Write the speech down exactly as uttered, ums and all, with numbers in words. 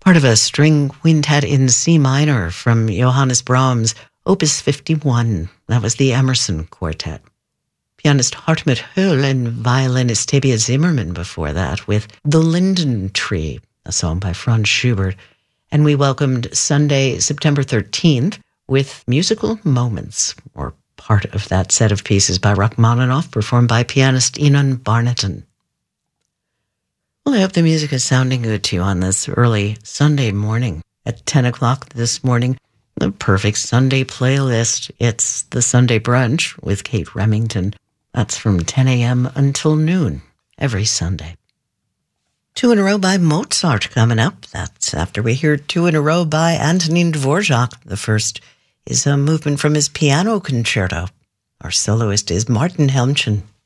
part of a string quintet in C minor from Johannes Brahms, Opus fifty-one. That was the Emerson Quartet. Pianist Hartmut Höll and violinist Tabia Zimmerman before that with The Linden Tree, a song by Franz Schubert. And we welcomed Sunday, September thirteenth with Musical Moments, or part of that set of pieces by Rachmaninoff, performed by pianist Enon Barneton. Well, I hope the music is sounding good to you on this early Sunday morning. At ten o'clock this morning, the perfect Sunday playlist. It's the Sunday Brunch with Kate Remington. That's from ten a.m. until noon every Sunday. Two in a row by Mozart coming up. That's after we hear two in a row by Antonin Dvorak. The first is a movement from his piano concerto. Our soloist is Martin Helmchen.